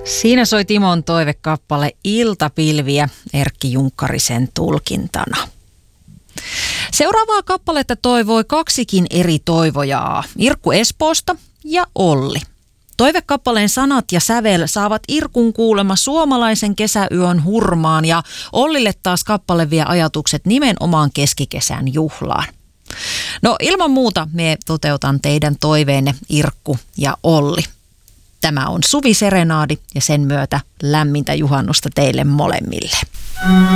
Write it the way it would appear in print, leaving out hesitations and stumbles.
Siinä soi Timon toivekappale Iltapilviä Erkki Junkkarisen tulkintana. Seuraavaa kappaletta toivoi kaksikin eri toivojaa, Irkku Espoosta ja Olli. Toivekappaleen sanat ja sävel saavat Irkun kuulema suomalaisen kesäyön hurmaan ja Ollille taas kappale vie ajatukset nimenomaan keskikesän juhlaan. No ilman muuta me toteutan teidän toiveenne Irkku ja Olli. Tämä on Suviserenaadi ja sen myötä lämmintä juhannusta teille molemmille.